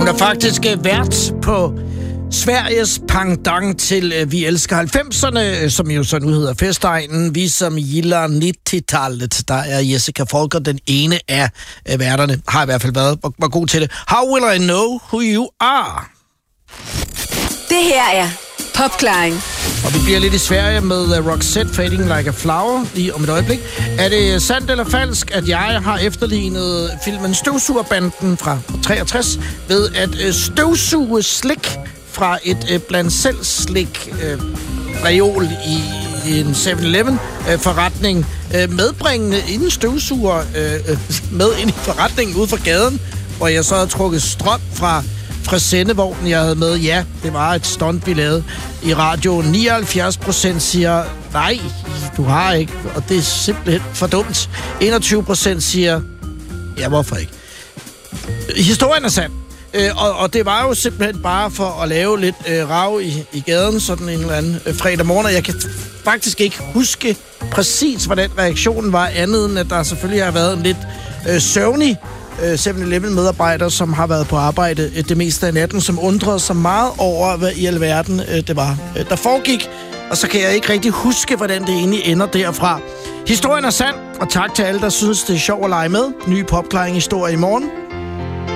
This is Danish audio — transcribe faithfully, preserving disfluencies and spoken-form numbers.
Hun er faktisk uh, vært på Sveriges pendant til uh, Vi elsker halvfemserne, som jo så nu hedder Festegnen. Vi som gillar nitti-tallet. Der er Jessica Folker den ene af uh, værterne. Har i hvert fald været var, var god til det. How will I know who you are? Det her er Popklaring. Og vi bliver lidt i Sverige med uh, Roxette Fading Like a Flower lige om et øjeblik. Er det sandt eller falsk, at jeg har efterlignet filmen Støvsugerbanden fra treogtres ved at uh, støvsuge slik fra et uh, blandt selv slik uh, reol i, i en syv eleven uh, forretning, uh, medbringende inden støvsuger uh, med ind i forretningen ude fra gaden, hvor jeg så havde trukket strøm fra fra sendevognen, jeg havde med. Ja, det var et stunt, vi lavede i radioen. nioghalvfjerds procent siger, nej, du har ikke, og det er simpelthen for dumt. enogtyve procent siger, ja, hvorfor ikke? Historien er sand. Øh, og, og det var jo simpelthen bare for at lave lidt øh, rav i, i gaden, sådan en eller anden øh, fredag morgen, og jeg kan faktisk ikke huske præcis, hvordan reaktionen var, andet end at der selvfølgelig har været en lidt øh, søvnig syv eleven medarbejder, som har været på arbejde det meste af natten, som undrede sig meget over, hvad i alverden det var, der foregik. Og så kan jeg ikke rigtig huske, hvordan det egentlig ender derfra. Historien er sand, og tak til alle, der synes, det er sjovt at lege med. Ny Popklaring-historie i morgen.